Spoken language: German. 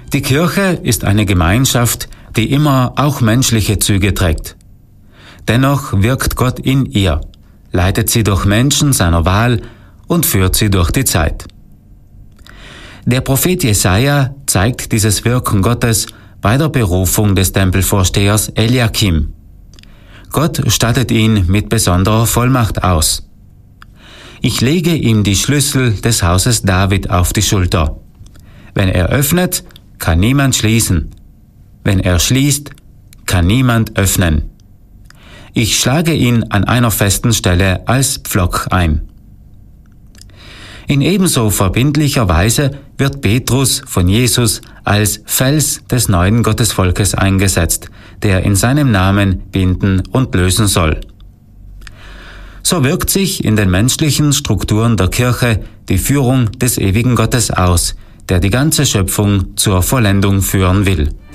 Die Kirche ist eine Gemeinschaft, die immer auch menschliche Züge trägt. Dennoch wirkt Gott in ihr, leitet sie durch Menschen seiner Wahl und führt sie durch die Zeit. Der Prophet Jesaja zeigt dieses Wirken Gottes bei der Berufung des Tempelvorstehers Eliakim. Gott stattet ihn mit besonderer Vollmacht aus. Ich lege ihm die Schlüssel des Hauses David auf die Schulter. Wenn er öffnet, kann niemand schließen. Wenn er schließt, kann niemand öffnen. Ich schlage ihn an einer festen Stelle als Pflock ein. In ebenso verbindlicher Weise wird Petrus von Jesus als Fels des neuen Gottesvolkes eingesetzt, der in seinem Namen binden und lösen soll. So wirkt sich in den menschlichen Strukturen der Kirche die Führung des ewigen Gottes aus, der die ganze Schöpfung zur Vollendung führen will.